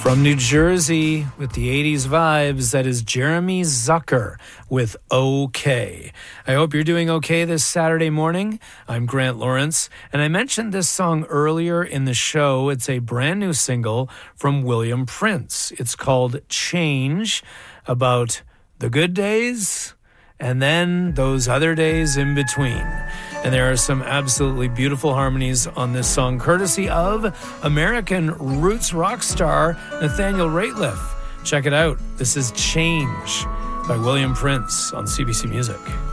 From New Jersey with the 80s vibes, that is Jeremy Zucker with OK. I hope you're doing okay this Saturday morning. I'm Grant Lawrence, and I mentioned this song earlier in the show. It's a brand new single from William Prince. It's called Change, about the good days and then those other days in between. And there are some absolutely beautiful harmonies on this song, courtesy of American roots rock star Nathaniel Rateliff. Check it out. This is Change by William Prince on CBC Music.